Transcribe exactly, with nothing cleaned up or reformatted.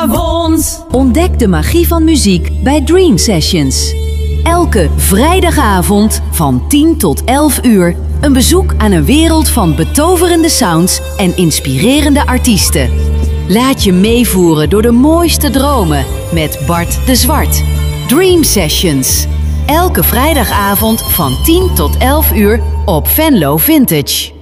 vrijdagavond. Ontdek de magie van muziek bij Dream Sessions. Elke vrijdagavond van tien tot elf uur een bezoek aan een wereld van betoverende sounds en inspirerende artiesten. Laat je meevoeren door de mooiste dromen met Bart de Zwart. Dream Sessions. Elke vrijdagavond van tien tot elf uur op Venlo Vintage.